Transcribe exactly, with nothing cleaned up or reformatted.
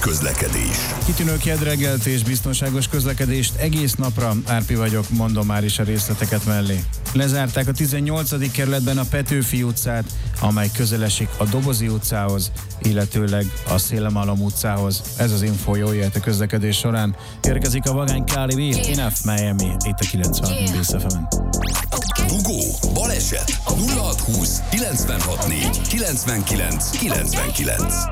közlekedés. Kitűnő kedd reggelt és biztonságos közlekedést egész napra. Árpi vagyok, mondom már is a részleteket mellé. Lezárták a tizennyolcadik kerületben a Petőfi utcát, amely közel esik a Dobozi utcához, illetőleg a Szélemalom utcához. Ez az info, jól jöhet a közlekedés során. Érkezik a vagány Cardi B, Enough Miami, itt a kilencvenhat Bész ef emen. Dugó, baleset, nulla hat húsz kilencvenhat négy kilencvenkilenc kilencvenkilenc.